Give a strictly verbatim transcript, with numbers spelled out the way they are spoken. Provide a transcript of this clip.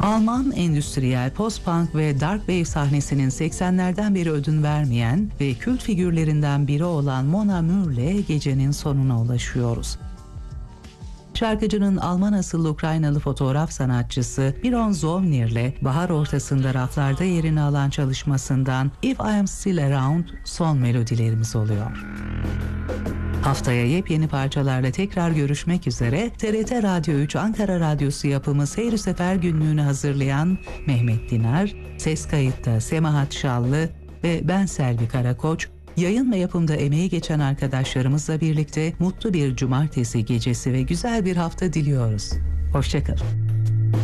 Alman endüstriyel post-punk ve dark wave sahnesinin seksenlerden beri ödün vermeyen ve kült figürlerinden biri olan Mon Amour'le gecenin sonuna ulaşıyoruz. Şarkıcının Alman asıllı Ukraynalı fotoğraf sanatçısı Biron Zovnir'le bahar ortasında raflarda yerini alan çalışmasından If I Am Still Around son melodilerimiz oluyor. Haftaya yepyeni parçalarla tekrar görüşmek üzere. T R T Radyo üç Ankara Radyosu yapımı Seyir Sefer günlüğünü hazırlayan Mehmet Dinar, ses kayıtta Semahat Şallı ve ben Selvi Karakoç, yayın ve yapımda emeği geçen arkadaşlarımızla birlikte mutlu bir cumartesi gecesi ve güzel bir hafta diliyoruz. Hoşça kalın.